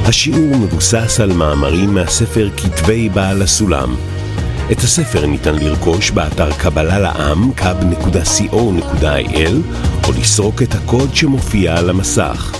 השיעור מבוסס על מאמרים מהספר כתבי בעל הסולם. את הספר ניתן לרכוש באתר קבלה לעם kab.co.il או לסרוק את הקוד שמופיע על המסך.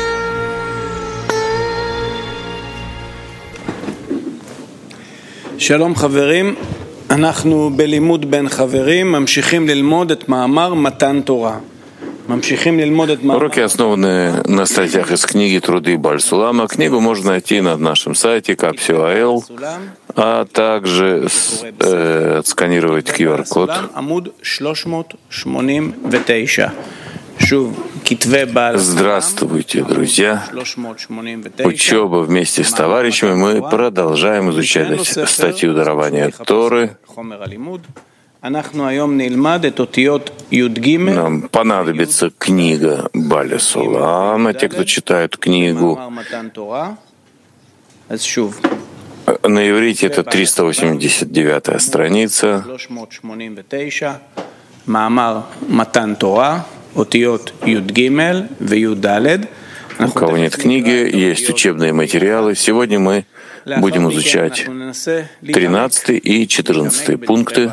שלום חברים, אנחנו בלימוד בין חברים, ממשיכים ללמוד את מאמר מתן תורה. Уроки основаны на статьях из книги «Труды Баль-Сулама». Книгу можно найти на нашем сайте kab.co.il, а также отсканировать QR-код. Здравствуйте, друзья! Учеба вместе с товарищами. Мы продолжаем изучать статью дарования Торы. Нам понадобится книга Баль-Сулама, те, кто читают книгу. На иврите это 389-я страница. У кого нет книги, есть учебные материалы. Сегодня мы будем изучать 13 и 14 пункты.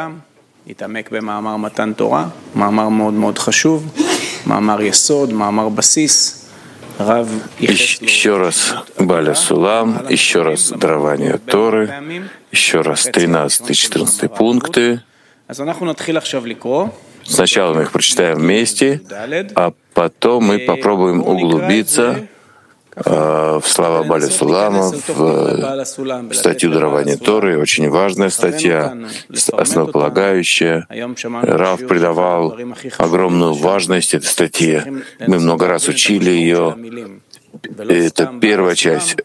Еще раз Баль-Сулам, еще раз дарование Торы, еще раз 13 и 14 пункты. Сначала мы их прочитаем вместе, а потом мы попробуем углубиться в слова Баль-Сулама, в статью дарования Торы. Очень важная статья, основополагающая. Рав придавал огромную важность этой статье. Мы много раз учили ее. Это первая часть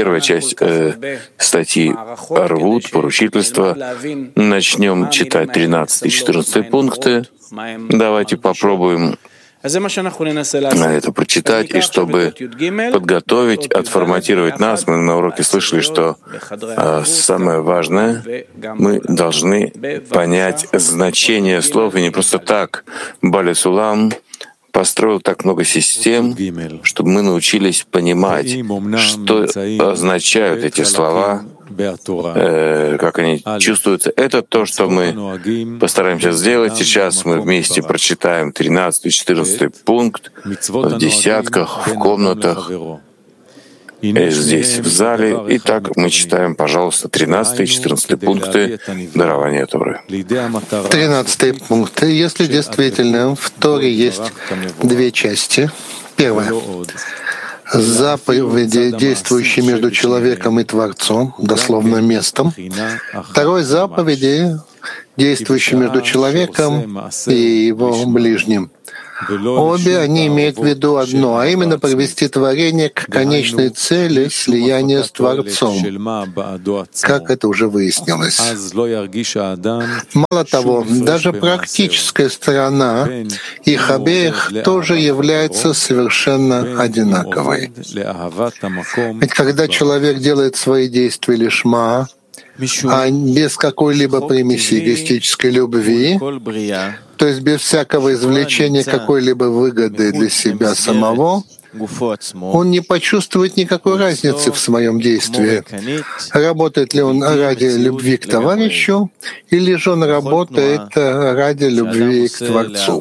статьи Арвут, поручительства. Начнем читать 13 и 14 пункты. Давайте попробуем это прочитать, и чтобы подготовить, отформатировать нас. Мы на уроке слышали, что самое важное, мы должны понять значение слов, и не просто так. Баль-Сулам построил так много систем, чтобы мы научились понимать, что означают эти слова, как они чувствуются. Это то, что мы постараемся сделать. Сейчас мы вместе прочитаем 13 и 14 пункт в десятках, в комнатах, здесь, в зале. Итак, мы читаем, пожалуйста, 13 и 14 пункты дарования Торы. 13 пункт. Если действительно в Торе есть две части. Первая — заповеди, действующие между человеком и Творцом, дословно местом. Второй — заповеди, действующие между человеком и его ближним. Обе они имеют в виду одно, а именно привести творение к конечной цели слияния с Творцом, как это уже выяснилось. Мало того, даже практическая сторона их обеих тоже является совершенно одинаковой. Ведь когда человек делает свои действия лишма, а без какой-либо примеси эгоистической любви, то есть без всякого извлечения какой-либо выгоды для себя самого, он не почувствует никакой разницы в своем действии. Работает ли он ради любви к товарищу, или же он работает ради любви к Творцу.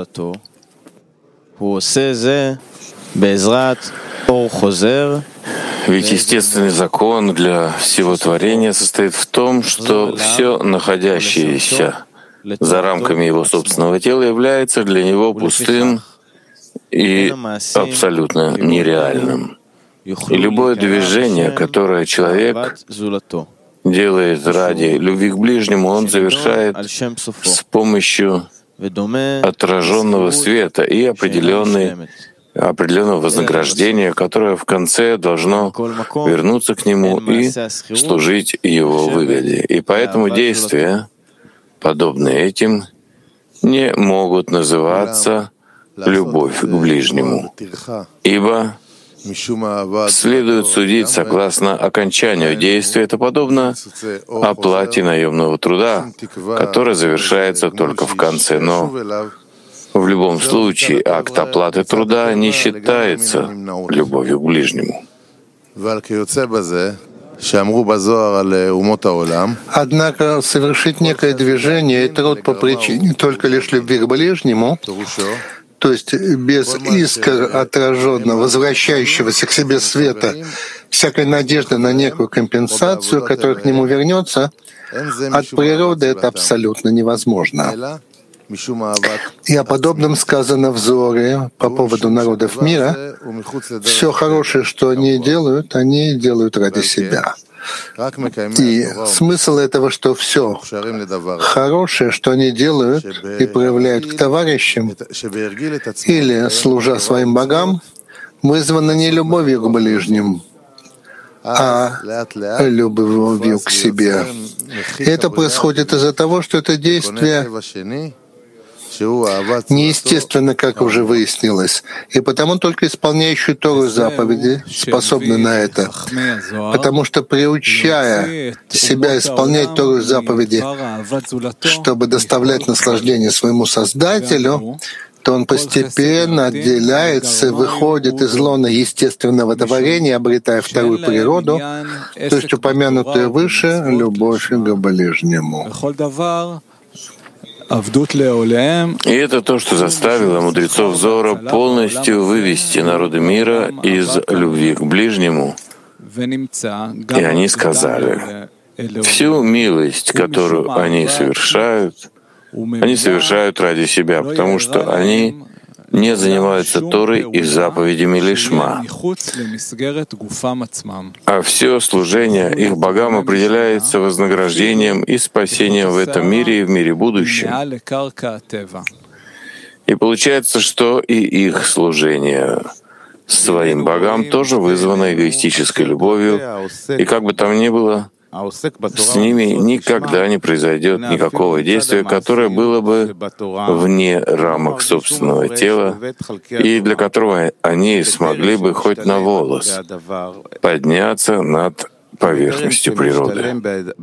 Ведь естественный закон для всего творения состоит в том, что все находящееся за рамками его собственного тела является для него пустым и абсолютно нереальным. И любое движение, которое человек делает ради любви к ближнему, он завершает с помощью отраженного света и определенного вознаграждения, которое в конце должно вернуться к нему и служить его выгоде. И поэтому действия, подобные этим, не могут называться любовь к ближнему, ибо следует судить согласно окончанию действия. Это подобно оплате наемного труда, которая завершается только в конце. Но в любом случае акт оплаты труда не считается любовью к ближнему. Однако совершить некое движение и труд по причине только лишь любви к ближнему, то есть без искр отраженного, возвращающегося к себе света, всякой надежды на некую компенсацию, которая к нему вернется, от природы это абсолютно невозможно. И о подобном сказано в Зоре по поводу народов мира. Все хорошее, что они делают ради себя. И смысл этого, что все хорошее, что они делают и проявляют к товарищам или служа своим богам, вызвано не любовью к ближним, а любовью к себе. И это происходит из-за того, что это действие неестественно, как уже выяснилось, и потому только исполняющие Тору заповеди способны на это, потому что приучая себя исполнять Тору заповеди, чтобы доставлять наслаждение своему Создателю, то он постепенно отделяется, выходит из лона естественного творения, обретая вторую природу, то есть упомянутую выше любовь к ближнему. И это то, что заставило мудрецов Зора полностью вывести народы мира из любви к ближнему. И они сказали, всю милость, которую они совершают ради себя, потому что они не занимаются Торой и заповедями лишма. А все служение их богам определяется вознаграждением и спасением в этом мире и в мире будущем. И получается, что и их служение своим богам тоже вызвано эгоистической любовью, и как бы там ни было, с ними никогда не произойдет никакого действия, которое было бы вне рамок собственного тела и для которого они смогли бы хоть на волос подняться над поверхностью природы.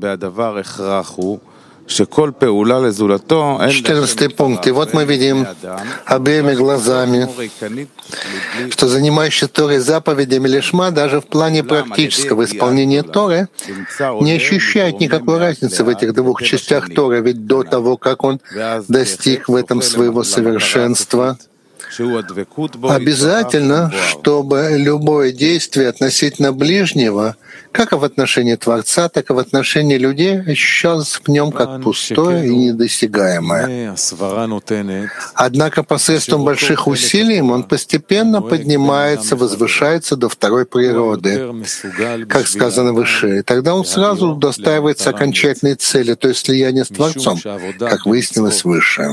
14 пункт. И вот мы видим обеими глазами, что занимающий Торой заповедями лишма даже в плане практического исполнения Торы не ощущает никакой разницы в этих двух частях Торы, ведь до того, как он достиг в этом своего совершенства, обязательно, чтобы любое действие относительно ближнего, как и в отношении Творца, так и в отношении людей, ощущалось в нем как пустое и недосягаемое. Однако посредством больших усилий он постепенно поднимается, возвышается до второй природы, как сказано выше. И тогда он сразу достаивается окончательной цели, то есть слияния с Творцом, как выяснилось выше.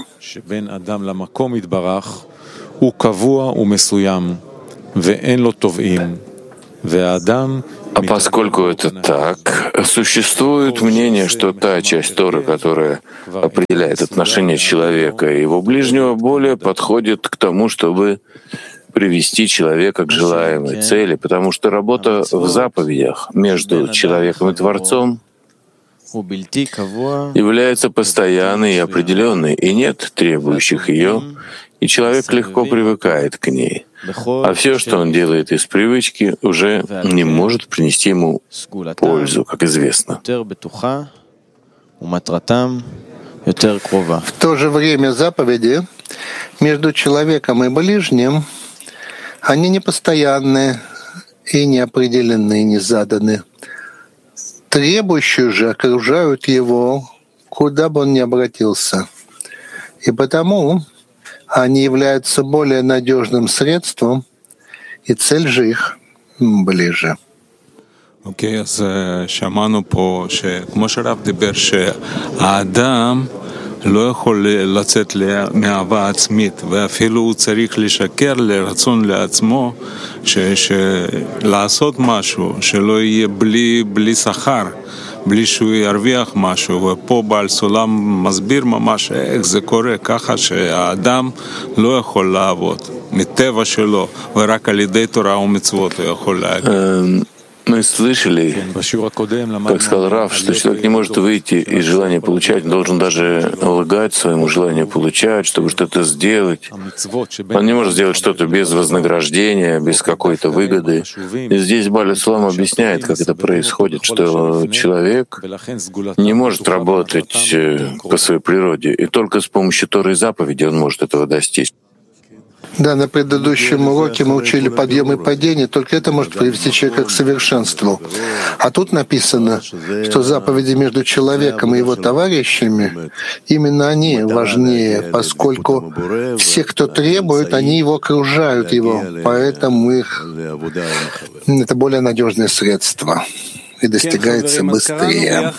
А поскольку это так, существует мнение, что та часть Торы, которая определяет отношение человека и его ближнего, более подходит к тому, чтобы привести человека к желаемой цели, потому что работа в заповедях между человеком и Творцом является постоянной и определенной, и нет требующих ее, и человек легко привыкает к ней. А все, что он делает из привычки, уже не может принести ему пользу, как известно. В то же время заповеди между человеком и ближним, они не постоянны и не определены, не заданы. Требующие же окружают его, куда бы он ни обратился. И потому они являются более надежным средством, и цель же их ближе. אוקיי, אז שמענו פה שכמו שהרב דיבר שהאדם לא יכול לצאת מאהבה עצמית, ואפילו הוא צריך לשקר לרצון לעצמו לעשות משהו, שלא יהיה בלי שכר, בלי שהוא ירוויח משהו. ופה בעל סולם מסביר ממש איך זה קורה, ככה שהאדם לא יכול לעבוד מטבע שלו, ורק על ידי תורה ומצוות הוא יכול להגיד. Мы слышали, как сказал Рав, что человек не может выйти из желания получать, он должен даже лгать своему желанию получать, чтобы что-то сделать. Он не может сделать что-то без вознаграждения, без какой-то выгоды. И здесь Бааль ха-Сулам объясняет, как это происходит, что человек не может работать по своей природе, и только с помощью Торы и заповеди он может этого достичь. Да, на предыдущем уроке мы учили подъем и падение, только это может привести человека к совершенству. А тут написано, что заповеди между человеком и его товарищами, именно они важнее, поскольку все, кто требует, они его окружают его, поэтому это более надежное средство и достигается быстрее.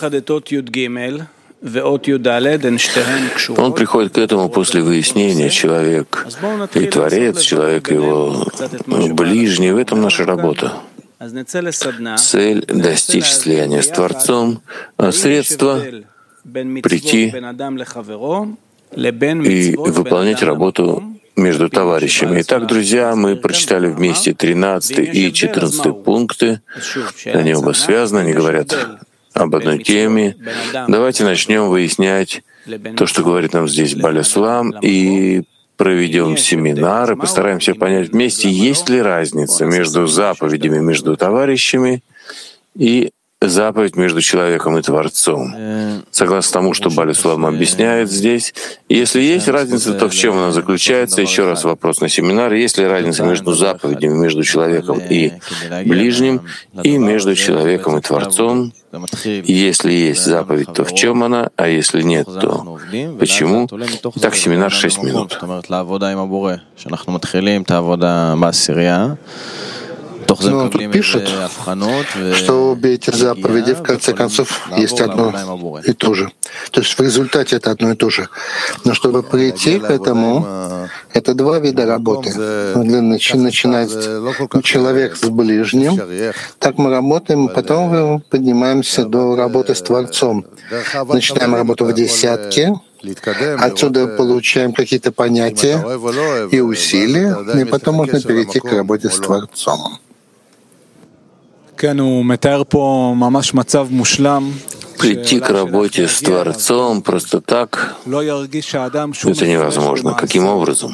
Он приходит к этому после выяснения человек и Творец, человек его ближний. В этом наша работа. Цель — достичь слияния с Творцом, а средство — прийти и выполнять работу между товарищами. Итак, друзья, мы прочитали вместе 13 и 14 пункты. Они оба связаны, они говорят об одной теме. Давайте начнем выяснять то, что говорит нам здесь Бааль ха-Сулам, и проведем семинар, и постараемся понять вместе, есть ли разница между заповедями между товарищами и заповедь между человеком и Творцом. Согласно тому, что Бааль ха-Сулам объясняет здесь, если есть разница, то в чем она заключается? Еще раз вопрос на семинаре. Есть ли разница между заповедями между человеком и ближним и между человеком и Творцом? Если есть заповедь, то в чем она, а если нет, то почему? Так, семинар 6 минут. Но он тут пишет, что обе эти заповеди, в конце концов, есть одно и то же. То есть в результате это одно и то же. Но чтобы прийти к этому, это два вида работы. Начинает человек с ближним, так мы работаем, потом поднимаемся до работы с Творцом. Начинаем работу в десятке, отсюда получаем какие-то понятия и усилия, и потом можно перейти к работе с Творцом. Прийти к работе с Творцом просто так — это невозможно. Каким образом?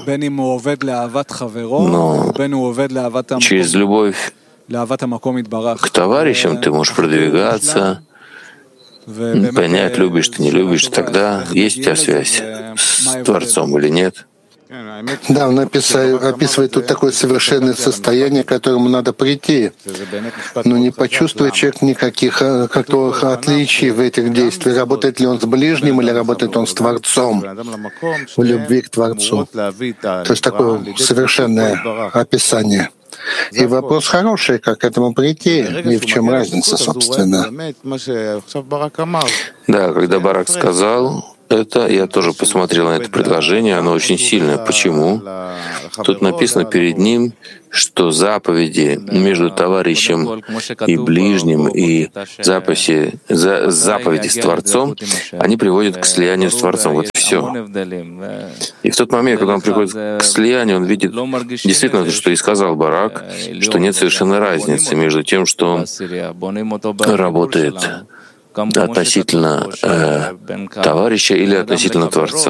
Но через любовь к товарищам ты можешь продвигаться, понять, любишь ты, не любишь, тогда есть у тебя связь с Творцом или нет. Да, он описывает тут такое совершенное состояние, к которому надо прийти, но не почувствует человек никаких отличий в этих действиях. Работает ли он с ближним или работает он с Творцом, в любви к Творцу. То есть такое совершенное описание. И вопрос хороший, как к этому прийти, и в чем разница, собственно. Да, когда Барак сказал это, я тоже посмотрел на это предложение, оно очень сильное. Почему? Тут написано перед ним, что заповеди между товарищем и ближним и заповеди с Творцом, они приводят к слиянию с Творцом. Вот и все. И в тот момент, когда он приходит к слиянию, он видит действительно то, что и сказал Барак, что нет совершенной разницы между тем, что он работает относительно товарища или относительно Творца.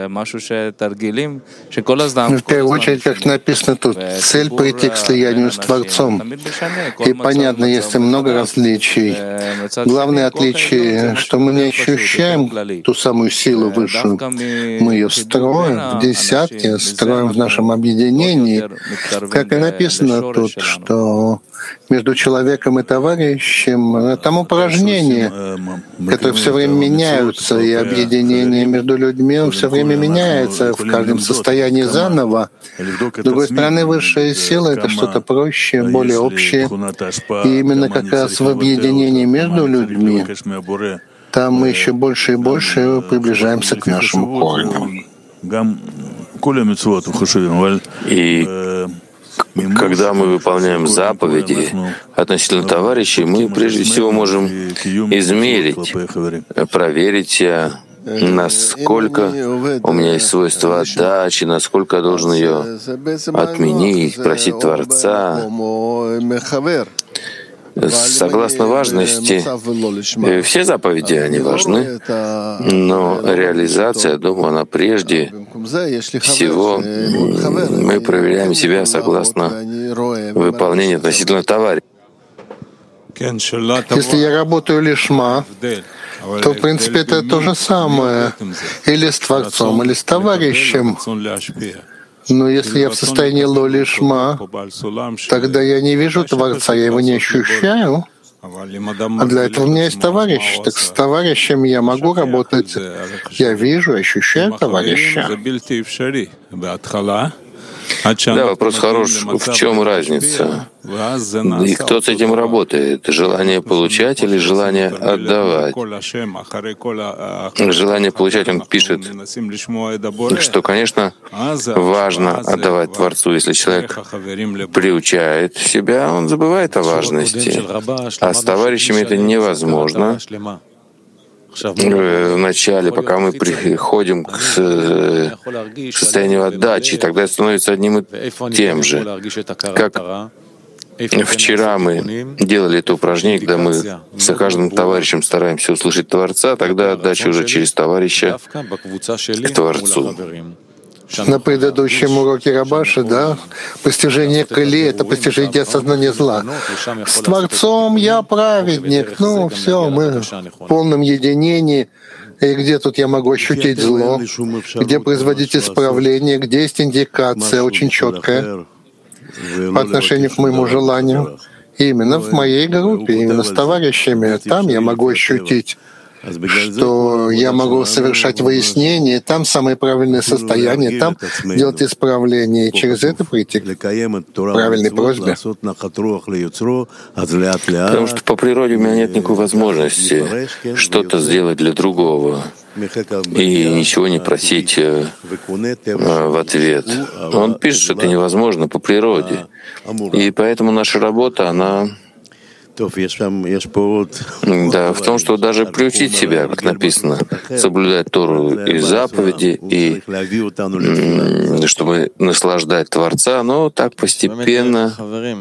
В первую очередь, как написано тут, цель — прийти к слиянию с Творцом. И понятно, есть много различий. Главное отличие, что мы не ощущаем ту самую силу высшую. Мы ее строим в десятке, строим в нашем объединении. Как и написано тут, что между человеком и товарищем там упражнения, которые все время меняются, и объединение между людьми все время меняется в каждом состоянии заново. С другой стороны, высшая сила — это что-то проще, более общее. И именно как раз в объединении между людьми там мы еще больше и больше приближаемся к нашему корню. И когда мы выполняем заповеди относительно товарищей, мы прежде всего можем измерить, проверить, насколько у меня есть свойство отдачи, насколько я должен ее отменить, просить Творца. Согласно важности, все заповеди, они важны, но реализация, думаю, она прежде всего, мы проверяем себя согласно выполнению относительно товарища. Если я работаю лишма, то, в принципе, это то же самое. Или с Творцом, или с товарищем. Но если я в состоянии ло-лишма, тогда я не вижу Творца, я его не ощущаю. А для этого у меня есть товарищ. Так с товарищем я могу работать. Я вижу, ощущаю товарища. Да, вопрос хорош. В чем разница? И кто с этим работает? Желание получать или желание отдавать? Желание получать, он пишет, что, конечно, важно отдавать Творцу. Если человек приучает себя, он забывает о важности. А с товарищами это невозможно. В начале, пока мы приходим к состоянию отдачи, тогда это становится одним и тем же. Как вчера мы делали это упражнение, когда мы за каждым товарищем стараемся услышать Творца, тогда отдача уже через товарища к Творцу. На предыдущем уроке Рабаши, да, постижение Кали — это постижение осознания зла. С Творцом я праведник, ну все, мы в полном единении. И где тут я могу ощутить зло, где производить исправление, где есть индикация очень четкая по отношению к моему желанию. Именно в моей группе, именно с товарищами. Там я могу ощутить, что я могу совершать выяснение, там самое правильное состояние, там делать исправление, и через это прийти к правильной просьбе. Потому что по природе у меня нет никакой возможности что-то сделать для другого и ничего не просить в ответ. Он пишет, что это невозможно по природе. И поэтому наша работа, она... Да, в том, что даже приучить себя, как написано, соблюдать Тору и заповеди, и чтобы наслаждать Творца, но так постепенно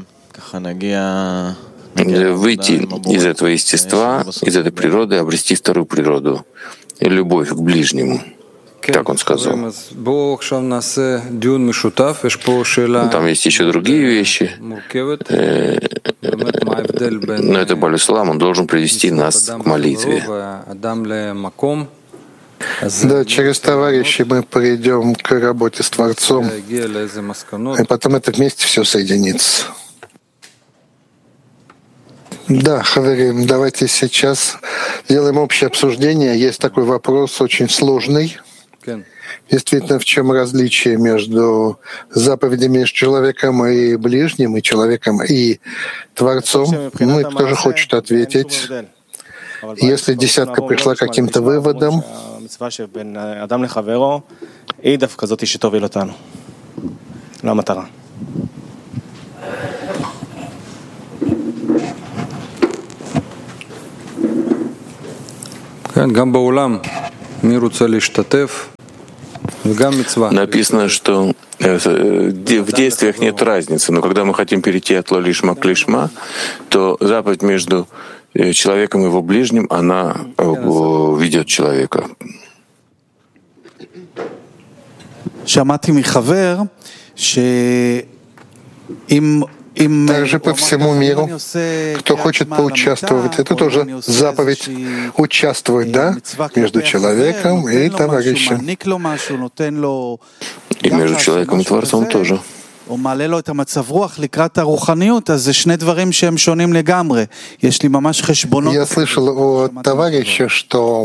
выйти из этого естества, из этой природы, обрести вторую природу, и любовь к ближнему. Так он сказал. Там есть еще другие вещи. Но это Баль-Сулам, он должен привести нас к молитве. Да, через товарищей мы придем к работе с Творцом, и потом это вместе все соединится. Да, Хаверим, давайте сейчас сделаем общее обсуждение. Есть такой вопрос очень сложный. Действительно, в чем различие между заповедями между человеком и ближним, и человеком и Творцом? Ну, и кто же хочет ответить? Если десятка пришла к каким-то выводам, написано, что в действиях нет разницы, но когда мы хотим перейти от ло-лишма к лишма, то заповедь между человеком и его ближним, она ведет человека. Также по всему миру, кто хочет поучаствовать, это тоже заповедь участвовать, да, между человеком и товарищем. И между человеком и Творцом тоже. או מעלה לו את המצב רוח לקראת הרוחניות, אז זה שני דברים שהם שונים לגמרי. יש לי ממש חשבונות. Я слышал от товарища, что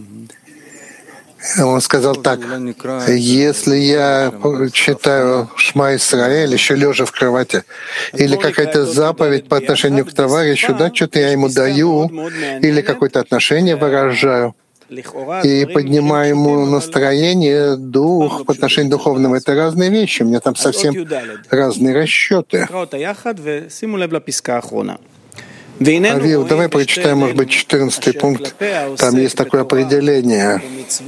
он сказал так: если я читаю Шма Исраэль, еще лежа в кровати, или какая-то заповедь по отношению к товарищу, да, что-то я ему даю, или какое-то отношение выражаю, и поднимаю ему настроение, дух по отношению к духовному. Это разные вещи. У меня там совсем разные расчеты. Авив, давай прочитаем, может быть, 14 пункт. Там есть такое определение.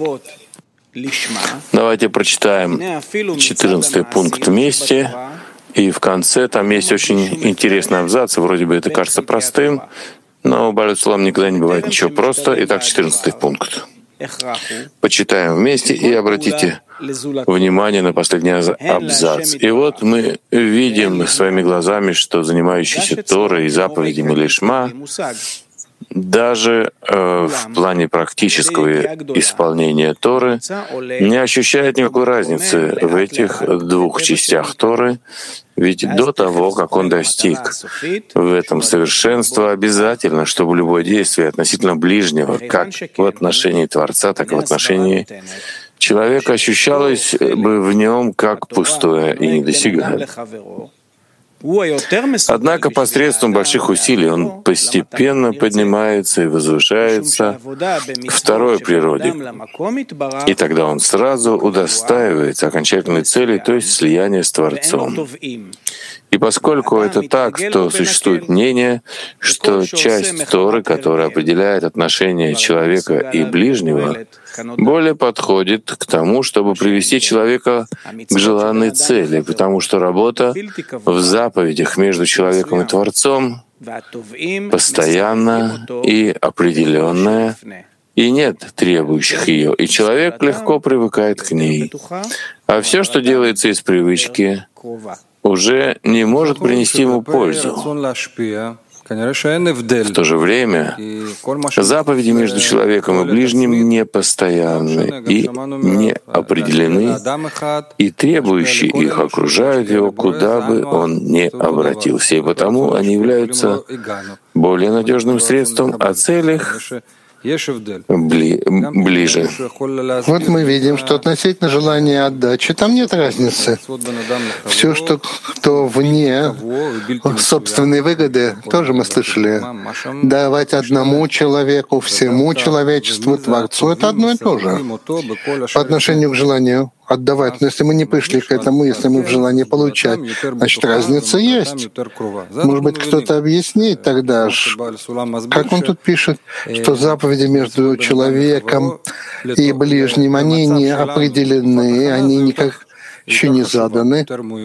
Давайте прочитаем 14 пункт вместе. И в конце там есть очень интересный абзац, вроде бы это кажется простым, но Бааль Сулам никогда не бывает ничего просто. Итак, 14-й пункт. Почитаем вместе и обратите внимание на последний абзац. И вот мы видим своими глазами, что занимающийся Торой и заповедями Лишма даже в плане практического исполнения Торы не ощущает никакой разницы в этих двух частях Торы, ведь до того, как он достиг в этом совершенства, обязательно, чтобы любое действие относительно ближнего, как в отношении Творца, так и в отношении человека, ощущалось бы в нем как пустое и недосягаемое. Однако посредством больших усилий он постепенно поднимается и возвышается к второй природе, и тогда он сразу удостаивается окончательной цели, то есть слияния с Творцом. И поскольку это так, то существует мнение, что часть Торы, которая определяет отношения человека и ближнего, более подходит к тому, чтобы привести человека к желанной цели, потому что работа в заповедях между человеком и Творцом постоянна и определенная, и нет требующих ее, и человек легко привыкает к ней. А все, что делается из привычки, уже не может принести ему пользу. В то же время заповеди между человеком и ближним не постоянны и не определены, и требующие их окружают его, куда бы он ни обратился, и потому они являются более надежным средством, а целях ближе. Вот мы видим, что относительно желания отдачи там нет разницы. Все, что кто вне собственной выгоды, тоже мы слышали. Давать одному человеку, всему человечеству, Творцу — это одно и то же. По отношению к желанию отдавать. Но если мы не пришли к этому, если мы в желании получать, значит, разница есть. Может быть, кто-то объяснит тогда, как он тут пишет, что заповеди между человеком и ближним, они не определены, они никак еще не заданы.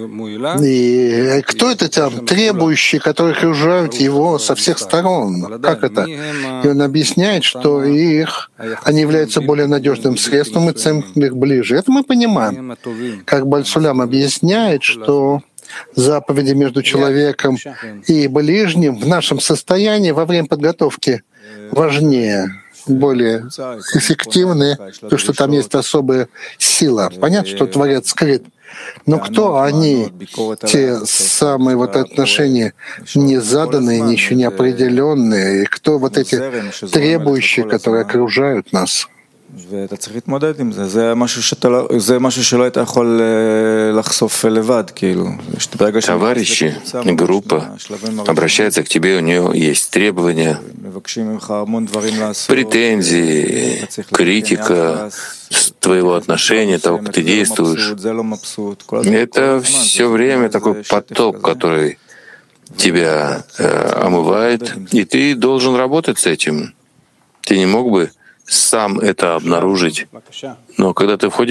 И кто это там, требующие, которые окружают его со всех сторон? Как это? И он объясняет, что они являются более надежным средством и ценят их ближе. Это мы понимаем. Как Бааль Сулам объясняет, что заповеди между человеком и ближним в нашем состоянии во время подготовки важнее, более эффективны, потому что там есть особая сила. Понятно, что Творец скрыт. Но кто они, те самые вот отношения незаданные, еще не определенные, и кто вот эти требующие, которые окружают нас? ואתה צריך להתמודד עם זה, זה משהו שלא היית יכול לחשוף לבד, כאילו. Товарищи, группа обращается к тебе, у нее есть требования, претензии, критика твоего отношения, того, как ты действуешь. Это все время такой поток, который тебя омывает, и ты должен работать с этим. Ты не мог бы сам это обнаружить. Но когда ты входишь